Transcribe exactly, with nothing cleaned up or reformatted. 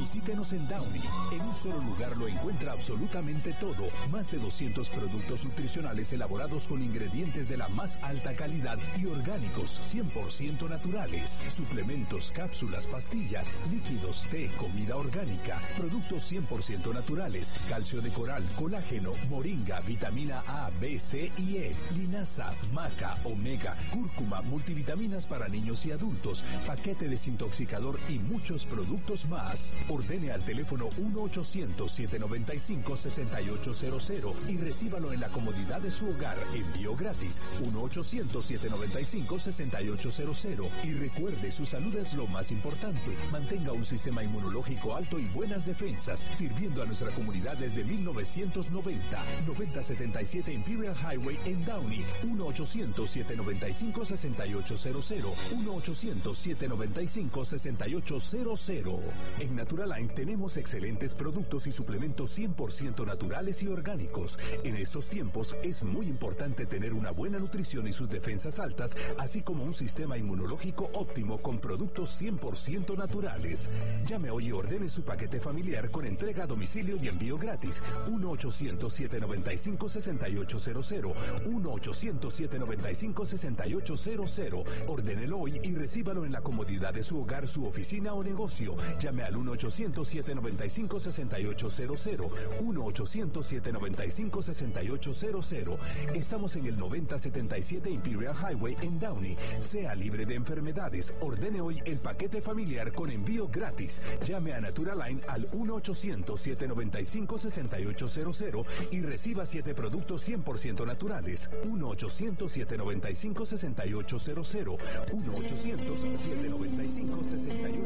Visítenos en Downey. En un solo lugar lo encuentra absolutamente todo. Más de doscientos productos nutricionales elaborados con ingredientes de la más alta calidad y orgánicos, cien por ciento naturales. Suplementos, cápsulas, pastillas, líquidos, té, comida orgánica, productos cien por ciento naturales, calcio de coral, colágeno, moringa, vitamina A, B, C y E, linaza, maca, omega, cúrcuma, multivitaminas para niños y adultos, paquete desintoxicador y muchos productos más. Ordene al teléfono uno ochocientos, siete noventa y cinco, sesenta y ocho cero cero y recíbalo en la comodidad de su hogar. Envío gratis uno ochocientos, siete noventa y cinco, sesenta y ocho cero cero. Y recuerde, su salud es lo más importante. Mantenga un sistema inmunológico alto y buenas defensas, sirviendo a nuestra comunidad desde mil novecientos noventa. noventa setenta y siete Imperial Highway en Downey. uno ochocientos, siete noventa y cinco, sesenta y ocho cero cero. uno ochocientos, siete noventa y cinco, sesenta y ocho cero cero. En Naturaline tenemos excelentes productos y suplementos cien por ciento naturales y orgánicos. En estos tiempos es muy importante tener una buena nutrición y sus defensas altas, así como un sistema inmunológico óptimo con productos cien por ciento naturales. Llame hoy y ordene su paquete familiar con entrega a domicilio y envío gratis. uno ochocientos, siete noventa y cinco, sesenta y ocho cero cero. uno ochocientos, siete noventa y cinco, sesenta y ocho cero cero. Ordénelo hoy y recíbalo en la comodidad de su hogar, su oficina o negocio. Llame al uno ochocientos, siete noventa y cinco, sesenta y ocho cero cero. uno ochocientos, siete noventa y cinco, sesenta y ocho cero cero. Estamos en el noventa setenta y siete Imperial Highway en Downey. Sea libre de enfermedades. Ordene hoy el paquete familiar con envío gratis. Llame a Naturaline al uno ochocientos, siete noventa y cinco, sesenta y ocho cero cero y reciba siete productos cien por ciento naturales. uno ochocientos, siete noventa y cinco, sesenta y ocho cero cero. uno ochocientos, siete noventa y cinco, sesenta y ocho cero cero.